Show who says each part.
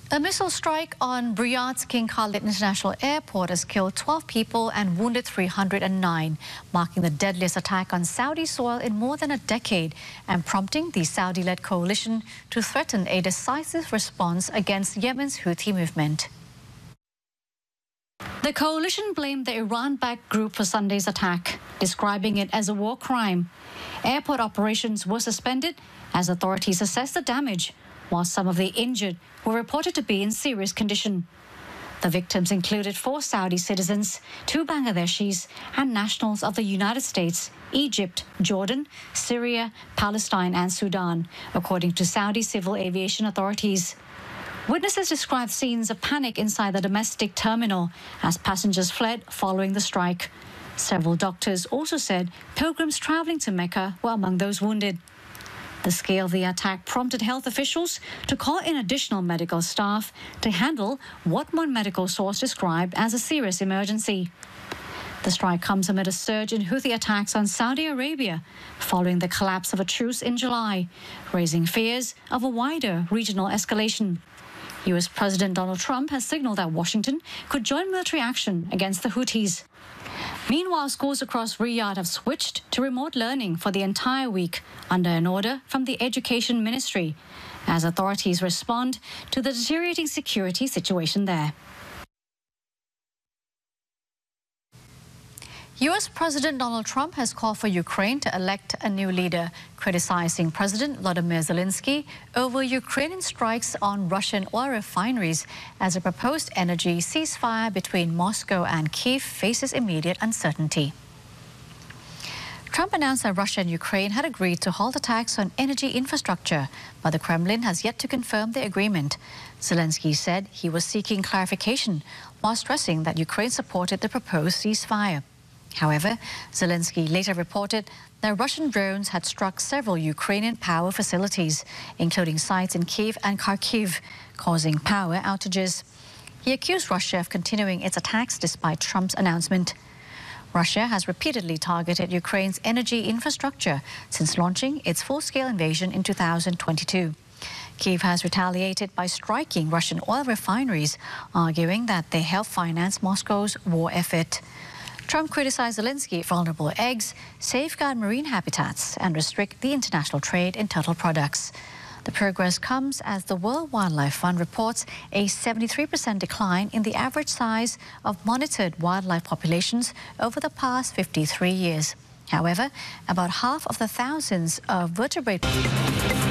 Speaker 1: A missile strike on Riyadh's King Khalid International Airport has killed 12 people and wounded 309, marking the deadliest attack on Saudi soil in more than a decade and prompting the Saudi-led coalition to threaten a decisive response against Yemen's Houthi movement. The coalition blamed the Iran-backed group for Sunday's attack, describing it as a war crime. Airport operations were suspended as authorities assessed the damage, while some of the injured were reported to be in serious condition. The victims included 4 Saudi citizens, 2 Bangladeshis, and nationals of the United States, Egypt, Jordan, Syria, Palestine, and Sudan, according to Saudi civil aviation authorities. Witnesses described scenes of panic inside the domestic terminal as passengers fled following the strike. Several doctors also said pilgrims traveling to Mecca were among those wounded. The scale of the attack prompted health officials to call in additional medical staff to handle what one medical source described as a serious emergency. The strike comes amid a surge in Houthi attacks on Saudi Arabia following the collapse of a truce in July, raising fears of a wider regional escalation. US President Donald Trump has signaled that Washington could join military action against the Houthis. Meanwhile, schools across Riyadh have switched to remote learning for the entire week under an order from the Education Ministry as authorities respond to the deteriorating security situation there. US President Donald Trump has called for Ukraine to elect a new leader, criticizing President Volodymyr Zelensky over Ukrainian strikes on Russian oil refineries as a proposed energy ceasefire between Moscow and Kyiv faces immediate uncertainty. Trump announced that Russia and Ukraine had agreed to halt attacks on energy infrastructure, but the Kremlin has yet to confirm the agreement. Zelensky said he was seeking clarification while stressing that Ukraine supported the proposed ceasefire. However, Zelensky later reported that Russian drones had struck several Ukrainian power facilities, including sites in Kyiv and Kharkiv, causing power outages. He accused Russia of continuing its attacks despite Trump's announcement. Russia has repeatedly targeted Ukraine's energy infrastructure since launching its full-scale invasion in 2022. Kyiv has retaliated by striking Russian oil refineries, arguing that they help finance Moscow's war effort. Trump criticized Zelensky for vulnerable eggs, safeguard marine habitats, and restrict the international trade in turtle products. The progress comes as the World Wildlife Fund reports a 73% decline in the average size of monitored wildlife populations over the past 53 years. However, about half of the thousands of vertebrate